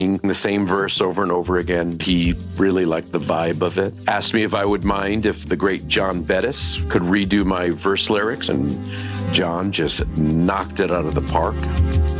the same verse over and over again. He really liked the vibe of it. Asked me if I would mind if the great John Bettis could redo my verse lyrics, and John just knocked it out of the park.